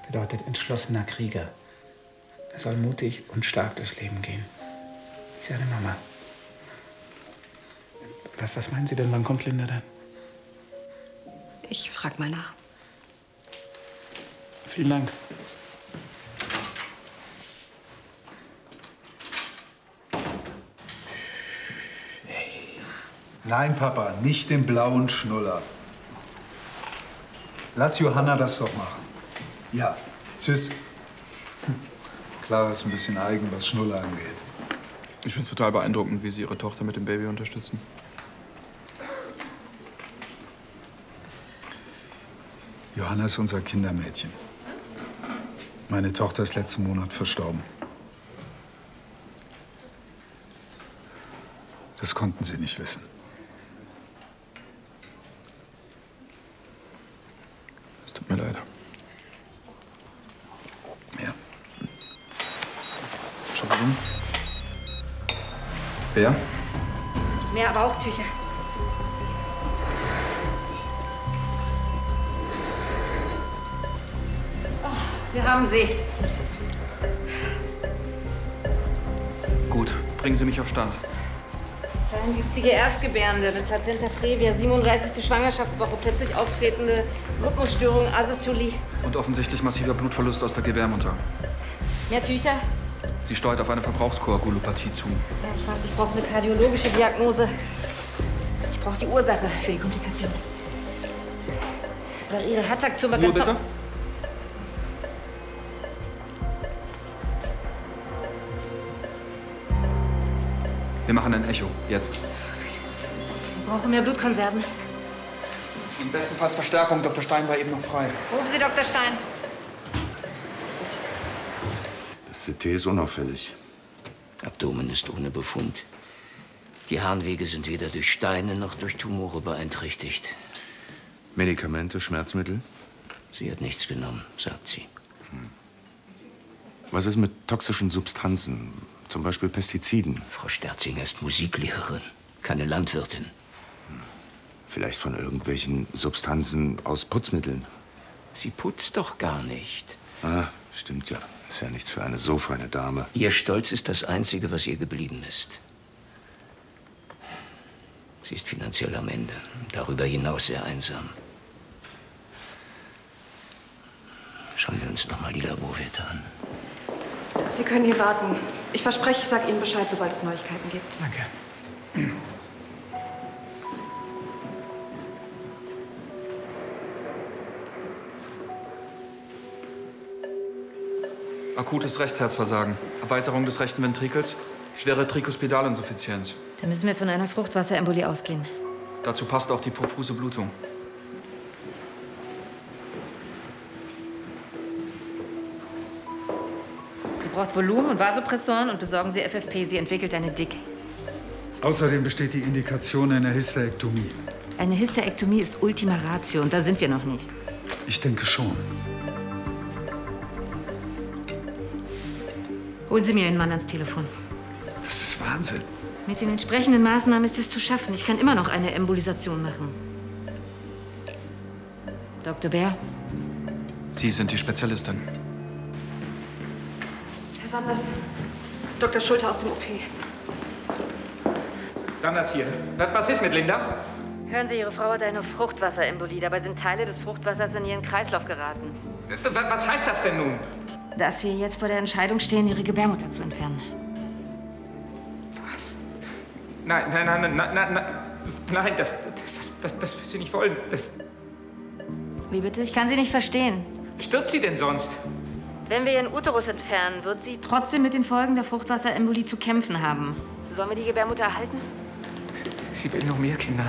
bedeutet entschlossener Krieger. Er soll mutig und stark durchs Leben gehen. Wie seine Mama. Was meinen Sie denn, wann kommt Linda dann? Ich frag mal nach. Vielen Dank. Nein, Papa, nicht den blauen Schnuller. Lass Johanna das doch machen. Ja, tschüss. Clara ist ein bisschen eigen, was Schnuller angeht. Ich finde es total beeindruckend, wie Sie Ihre Tochter mit dem Baby unterstützen. Johanna ist unser Kindermädchen. Meine Tochter ist letzten Monat verstorben. Das konnten Sie nicht wissen. Es tut mir leid. Ja. Entschuldigung. Wer? Mehr Bauchtücher. Wir haben sie. Gut, bringen Sie mich auf Stand. Kleinwüchsige Erstgebärende mit Plazenta previa, 37. Schwangerschaftswoche, plötzlich auftretende Rhythmusstörung, Asystolie. Und offensichtlich massiver Blutverlust aus der Gebärmutter. Mehr Tücher? Sie steuert auf eine Verbrauchskoagulopathie zu. Ja, ich weiß, ich brauche eine kardiologische Diagnose. Ich brauche die Ursache für die Komplikation. Aber Ihre Herzaktion war Ruhe ganz... bitte. Wir machen ein Echo. Jetzt. Ich brauche mehr Blutkonserven. Im bestenfalls Verstärkung. Dr. Stein war eben noch frei. Rufen Sie Dr. Stein. Das CT ist unauffällig. Abdomen ist ohne Befund. Die Harnwege sind weder durch Steine noch durch Tumore beeinträchtigt. Medikamente, Schmerzmittel? Sie hat nichts genommen, sagt sie. Was ist mit toxischen Substanzen, zum Beispiel Pestiziden? Frau Sterzinger ist Musiklehrerin, keine Landwirtin. Vielleicht von irgendwelchen Substanzen aus Putzmitteln? Sie putzt doch gar nicht. Ah, stimmt ja. Ist ja nichts für eine so feine Dame. Ihr Stolz ist das Einzige, was ihr geblieben ist. Sie ist finanziell am Ende, darüber hinaus sehr einsam. Schauen wir uns noch mal die Laborwerte an. Sie können hier warten. Ich verspreche, ich sage Ihnen Bescheid, sobald es Neuigkeiten gibt. Danke. Akutes Rechtsherzversagen. Erweiterung des rechten Ventrikels. Schwere Trikospedalinsuffizienz. Da müssen wir von einer Fruchtwasserembolie ausgehen. Dazu passt auch die profuse Blutung. Sie braucht Volumen und Vasopressoren und besorgen Sie FFP. Sie entwickelt eine Dicke. Außerdem besteht die Indikation einer Hysterektomie. Eine Hysterektomie ist Ultima Ratio und da sind wir noch nicht. Ich denke schon. Holen Sie mir Ihren Mann ans Telefon. Das ist Wahnsinn. Mit den entsprechenden Maßnahmen ist es zu schaffen. Ich kann immer noch eine Embolisation machen. Dr. Bär? Sie sind die Spezialistin. Herr Sanders, Dr. Schulte aus dem OP. Sanders hier. Was ist mit Linda? Hören Sie, Ihre Frau hat eine Fruchtwasserembolie. Dabei sind Teile des Fruchtwassers in ihren Kreislauf geraten. Was heißt das denn nun? Dass wir jetzt vor der Entscheidung stehen, Ihre Gebärmutter zu entfernen. Was? Nein, das wird sie nicht wollen. Wie bitte? Ich kann Sie nicht verstehen. Stirbt sie denn sonst? Wenn wir Ihren Uterus entfernen, wird sie trotzdem mit den Folgen der Fruchtwasserembolie zu kämpfen haben. Sollen wir die Gebärmutter erhalten? Sie will noch mehr Kinder.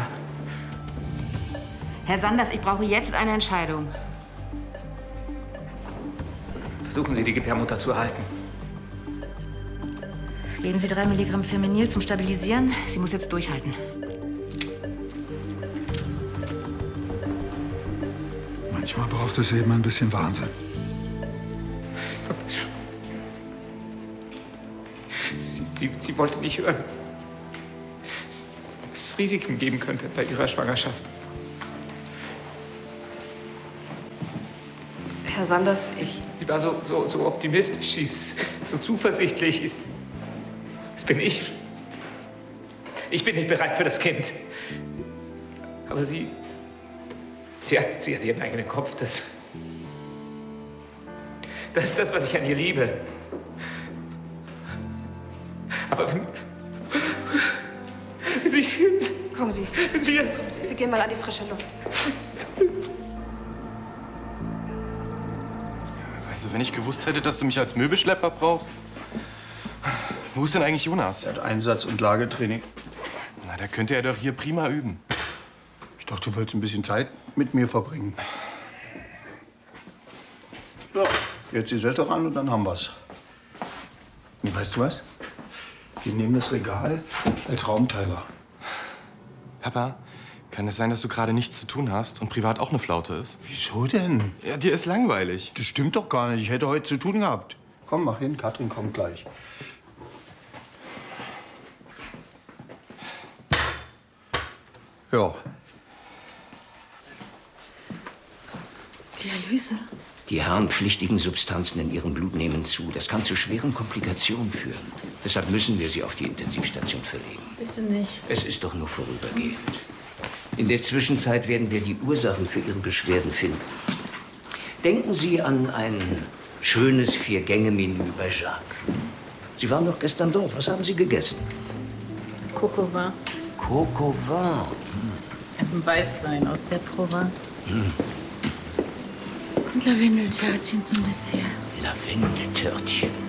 Herr Sanders, ich brauche jetzt eine Entscheidung. Versuchen Sie, die Gebärmutter zu erhalten. Geben Sie 3 Milligramm Feminil zum Stabilisieren. Sie muss jetzt durchhalten. Manchmal braucht es eben ein bisschen Wahnsinn. Sie wollte nicht hören, dass es Risiken geben könnte bei ihrer Schwangerschaft. Herr Sanders, Sie war so optimistisch, sie ist so zuversichtlich. Das bin ich. Ich bin nicht bereit für das Kind. Aber sie hat ihren eigenen Kopf. Das ist das, was ich an ihr liebe. Aber wenn Sie... kommen Sie. Wenn Sie jetzt... Wir gehen mal an die frische Luft. Also, wenn ich gewusst hätte, dass du mich als Möbelschlepper brauchst. Wo ist denn eigentlich Jonas? Er hat Einsatz- und Lagetraining. Na, da könnte er doch hier prima üben. Ich dachte, du wolltest ein bisschen Zeit mit mir verbringen. Ja, jetzt die Sessel ran und dann haben wir's. Und weißt du was? Wir nehmen das Regal als Raumteiler. Papa, kann es sein, dass du gerade nichts zu tun hast und privat auch eine Flaute ist? Wieso denn? Ja, dir ist langweilig. Das stimmt doch gar nicht. Ich hätte heute zu tun gehabt. Komm, mach hin. Katrin kommt gleich. Ja. Dialyse? Die harnpflichtigen Substanzen in ihrem Blut nehmen zu. Das kann zu schweren Komplikationen führen. Deshalb müssen wir sie auf die Intensivstation verlegen. Bitte nicht. Es ist doch nur vorübergehend. In der Zwischenzeit werden wir die Ursachen für Ihre Beschwerden finden. Denken Sie an ein schönes 4-Gänge-Menü bei Jacques. Sie waren doch gestern dort. Was haben Sie gegessen? Coq au vin. Coq au vin. Ein Weißwein aus der Provence. Und Lavendeltörtchen zum Dessert. Lavendeltörtchen.